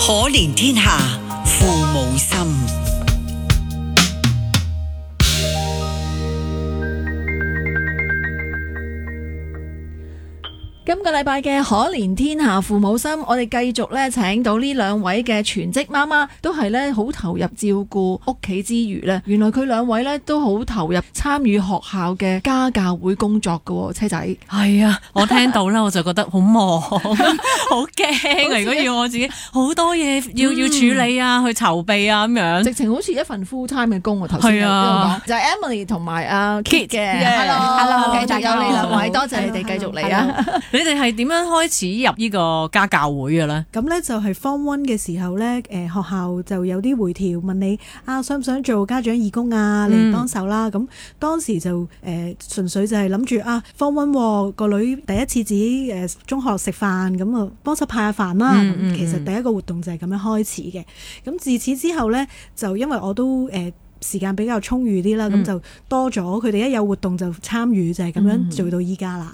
可憐天下父母心。 今個禮拜嘅可憐天下父母心，我哋繼續咧請到呢兩位嘅全職媽媽，都係咧好投入照顧屋企之餘咧，原來佢兩位咧都好投入參與學校嘅家教會工作㗎喎，車仔。 係啊，我聽到咧我就覺得好忙，好驚啊！如果要我自己好多嘢要處理啊，去籌備啊咁樣， 直情好似一份 full time 嘅工啊！頭先有講就係 Emily 同埋阿 Kit 嘅 ，Hello， 繼續有你兩位，多謝你哋繼續嚟啊！ 你哋係點樣開始入呢個家教會嘅咧？ 咁咧就係 Form 1嘅時候咧，學校就有啲回條問你想唔想做家長義工啊嚟幫手啦。咁當時就純粹就係諗住Form 1個女第一次自己中學食飯，咁啊幫手派下飯啦。其實第一個活動就係咁樣開始嘅。咁自此之後咧，就因為我都時間比較充裕啲啦，咁就多咗佢哋一有活動就參與，就係咁樣做到依家啦。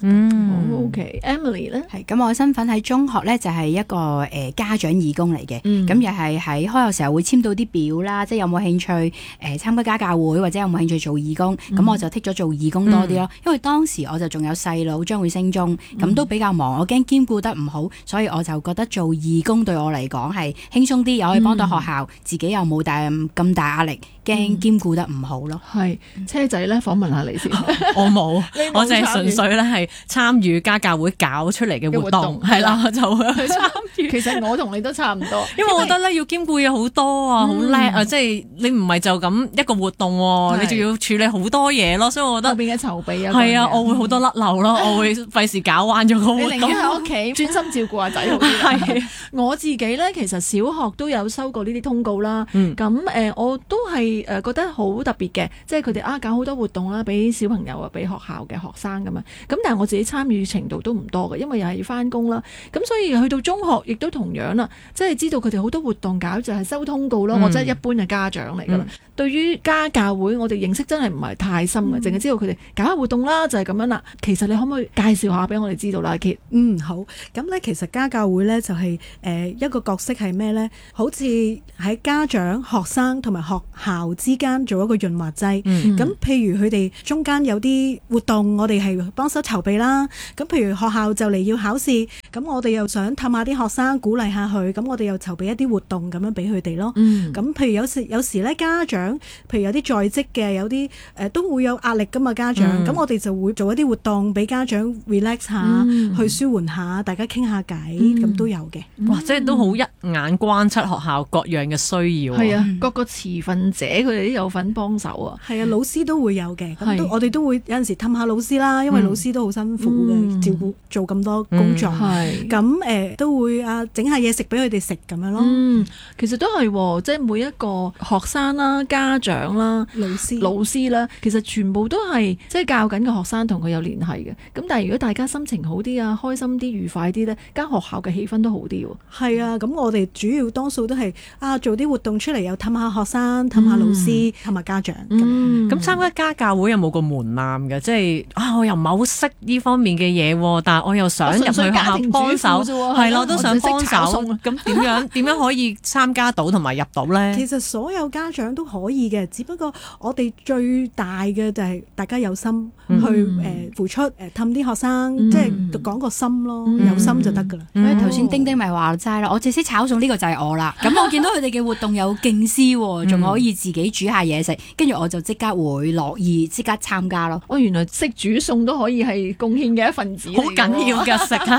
OK，Emily 咧係咁，我身份喺中學咧就係一個家長義工嚟嘅，咁又係喺開學時候會簽到啲表啦，即係有冇興趣參加家教會或者有冇興趣做義工，咁我就剔咗做義工多啲咯。因為當時我就仲有細佬將會升中，咁都比較忙，我驚兼顧得唔好，所以我就覺得做義工對我嚟講係輕鬆啲，又可以幫到學校，自己又冇咁大壓力，驚兼顧得唔好咯。 係車仔咧，訪問下你先。 我冇，我就係純粹咧係參與家教會搞出嚟嘅活動，係啦，我就去參與。 其實我同你都差唔多， 因為我覺得咧要兼顧嘢好多啊，好叻啊，即係你唔係就咁一個活動，你仲要處理好多嘢咯，所以我覺得後邊嘅籌備係啊，我會好多甩漏咯，我會費事搞彎咗個活動。 你寧願喺屋企專心照顧阿仔好啲。係我自己咧，其實小學都有收過呢啲通告啦。咁我都係覺得好特別嘅，即係佢哋搞好多活動啦，俾小朋友啊，俾學校嘅學生咁啊。咁但係我自己參與程度都唔多嘅，因為又係要翻工啦。咁所以去到中學亦都同樣啦，即係知道佢哋好多活動搞就係收通告咯。我真係一般嘅家長嚟㗎啦。對於家教會，我哋認識真係唔係太深嘅，淨係知道佢哋搞下活動啦，就係咁樣啦。其實你可唔可以介紹下俾我哋知道啦，Kit？ 好。咁咧，其實家教會咧就係一個角色係咩咧？好似喺家長、學生同埋學校之間做一個潤滑劑。咁譬如佢哋中間有啲活動，我哋係幫手籌備啦。咁譬如學校就嚟要考試，咁我哋又想氹下啲學生，鼓勵下佢，咁我哋又籌備一啲活動咁樣俾佢哋咯。咁譬如有時咧，家長譬如有啲在職嘅，有啲都會有壓力噶嘛，家長。咁我哋就會做一啲活動俾家長 relax 下，去舒緩下，大家傾下偈，咁都有嘅。 哇！即係都好一眼關七學校各樣嘅需要。 係啊，各個持份者佢哋都有份幫手啊。 係啊，老師都會有嘅。咁我哋都會有陣時氹下老師啦，因為老師都好辛苦嘅，照顧做咁多工作。咁都會整下嘢食俾佢哋食咁樣咯。 其實都係，即係每一個學生啦、家長啦、老師啦，其實全部都係即係教緊嘅學生同佢有聯繫嘅。咁但係如果大家心情好啲啊、開心啲、愉快啲咧，間學校嘅氣氛都好啲喎。 係啊，咁我哋主要多數都係做啲活動出嚟，又氹下學生、氹下老師、氹下家長。 咁參加家教會有冇個門檻嘅？即係我又唔係好識呢方面嘅嘢，但係我又想入去學校幫手，係咯，都想幫手。咁點樣可以參加到同埋入到咧？ 其實所有家長都可以嘅，只不過我哋最大嘅就係大家有心去付出，氹啲學生，即係講個心咯，有心就得噶啦。 頭先丁丁咪話齋啦，我淨識炒餸，呢個就係我啦。咁我見到佢哋嘅活動有敬師，仲可以自己煮下嘢食，跟住我就即刻會樂意即刻參加咯。 原來識煮餸都可以係貢獻嘅一份子， 好緊要㗎食啊！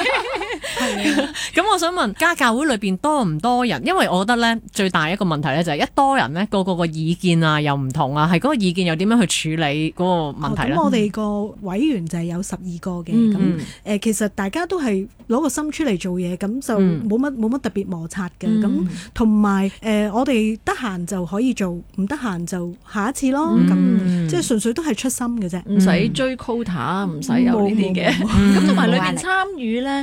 咁我想問家教會裏邊多唔多人？因為我覺得咧最大一個問題咧就係一多人咧個意見啊又唔同啊，係嗰個意見又點樣去處理嗰個問題咧？ 咁我哋個委員就係有12個嘅，咁其實大家都係攞個心出嚟做嘢，咁就冇乜特別摩擦嘅。咁同埋我哋得閒就可以做，唔得閒就下一次咯。咁即係純粹都係出心嘅啫， 唔使追 quota，唔使有呢啲嘅。咁同埋裏邊參與咧，係咪有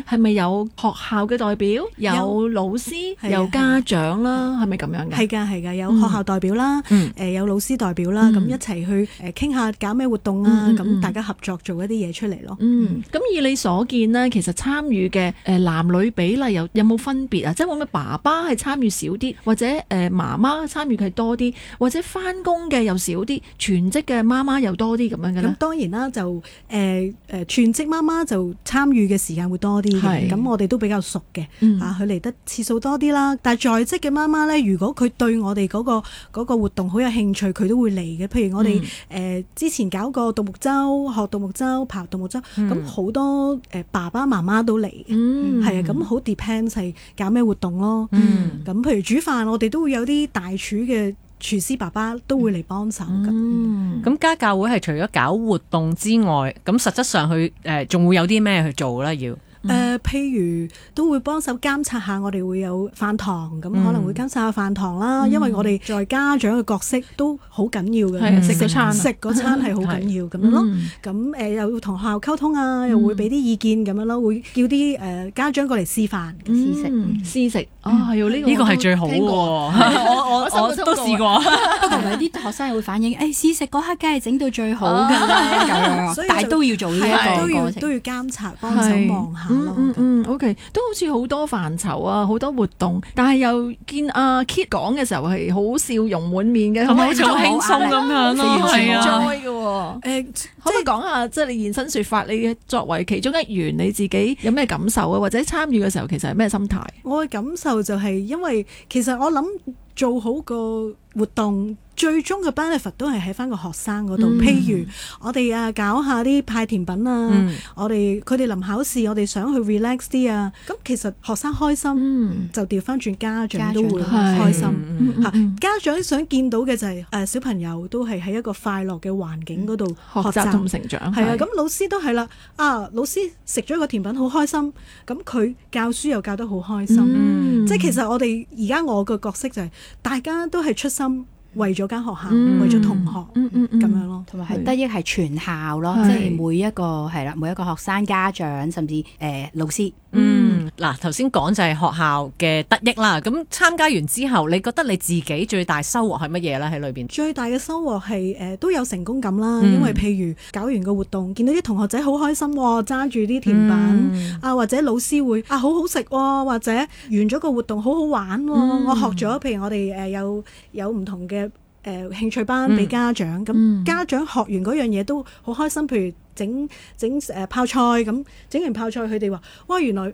有學校嘅代表，有老師，有家長啦，係咪咁樣嘅？ 係㗎，有學校代表啦，有老師代表啦，咁一齊去傾下搞咩活動啊，咁大家合作做一啲嘢出嚟咯。 咁以你所見呢，其實參與嘅男女比例有冇分別啊？即係會唔會爸爸係參與少啲，或者媽媽參與係多啲，或者返工嘅又少啲，全職嘅媽媽又多啲咁樣嘅咧？ 咁當然啦，就全職媽媽就參與嘅時間會多啲嘅，咁我哋都比較熟嘅，佢嚟得次數多啲啦。但係在職嘅媽媽咧，如果佢對我哋嗰個活動好有興趣，佢都會嚟嘅。譬如我哋之前搞過獨木舟，學獨木舟，爬獨木舟，咁好多爸爸媽媽都嚟嘅，係啊，咁好 depends 係搞咩活動咯。咁譬如煮飯，我哋都會有啲大廚嘅廚師爸爸都會嚟幫手㗎。 咁家教會係除咗搞活動之外，咁實質上佢仲會有啲咩去做咧？要譬如都會幫手監察下，我哋會有飯堂，咁可能會監察下飯堂啦。因為我哋作為家長嘅角色都好緊要嘅，食嗰餐係好緊要咁樣咯。咁又要同學校溝通啊，又會俾啲意見咁樣咯，會叫啲家長過嚟試飯試食啊，係呢個係最好喎。我都試過， 不過有啲學生會反映，試食嗰刻梗係整到最好㗎啦，但係都要做呢一個過程， 都要監察幫手望下。 OK， 都好似好多範疇啊，好多活動，但係又見阿 Kit 講嘅時候係好笑容滿面嘅， 係咪好似好輕鬆咁樣咯？係啊， 可唔可以講下即係你現身說法？你作為其中一員，你自己有咩感受啊？或者參與嘅時候其實係咩心態？ 我嘅感受就係因為其實我諗做好個活動，最終嘅 benefit 都係喺翻個學生嗰度。譬如我哋搞下啲派甜品啊，佢哋臨考試，我哋想去 relax 啲啊。咁其實學生開心，就調翻轉家長都會開心。家長想見到嘅就係小朋友都係喺一個快樂嘅環境嗰度學習同成長。係啊，咁老師都係啦。老師食咗個甜品好開心，咁佢教書又教得好開心。即係其實我哋而家我個角色就係大家都係出心。為咗間學校，為咗同學，咁樣咯， 同埋係得益係全校咯，即係每一個學生、家長，甚至老師。 嗱，頭先講就係學校嘅得益啦。咁參加完之後，你覺得你自己最大收穫係乜嘢咧？喺裏邊最大嘅收穫係都有成功感啦。因為譬如搞完個活動，見到啲同學仔好開心，揸住啲甜品或者老師會好好食，或者完咗個活動好好玩。我學咗，譬如我哋有唔同嘅興趣班俾家長，咁家長學完嗰樣嘢都好開心。譬如整泡菜咁，整完泡菜佢哋話：哇，原來